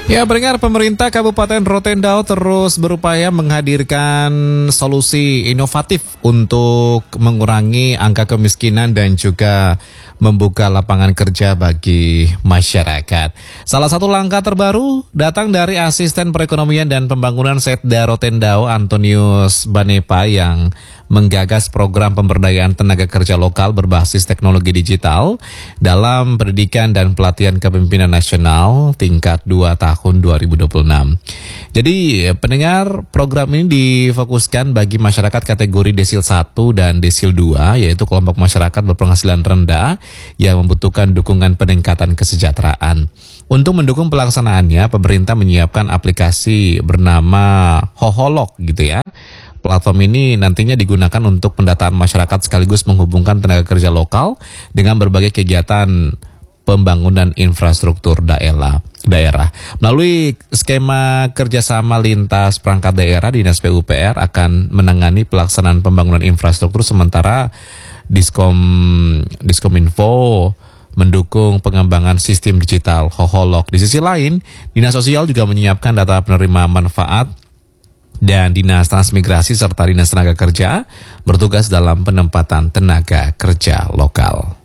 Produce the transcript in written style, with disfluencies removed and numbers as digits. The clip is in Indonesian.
Ya, pendengar, pemerintah Kabupaten Rotendao terus berupaya menghadirkan solusi inovatif untuk mengurangi angka kemiskinan dan juga membuka lapangan kerja bagi masyarakat. Salah satu langkah terbaru datang dari Asisten Perekonomian dan Pembangunan Setda Rotendao, Antonius Banepa, yang menggagas program pemberdayaan tenaga kerja lokal berbasis teknologi digital dalam pendidikan dan pelatihan kepemimpinan nasional tingkat 2 tahun 2026. Jadi pendengar, program ini difokuskan bagi masyarakat kategori desil 1 dan desil 2, yaitu kelompok masyarakat berpenghasilan rendah yang membutuhkan dukungan peningkatan kesejahteraan. Untuk mendukung pelaksanaannya, pemerintah menyiapkan aplikasi bernama Hoholog gitu ya. Platform ini nantinya digunakan untuk pendataan masyarakat sekaligus menghubungkan tenaga kerja lokal dengan berbagai kegiatan pembangunan infrastruktur daerah. Melalui skema kerjasama lintas perangkat daerah, Dinas PUPR akan menangani pelaksanaan pembangunan infrastruktur, sementara Diskominfo mendukung pengembangan sistem digital Hoholog. Di sisi lain, Dinas Sosial juga menyiapkan data penerima manfaat dan Dinas Transmigrasi serta Dinas Tenaga Kerja bertugas dalam penempatan tenaga kerja lokal.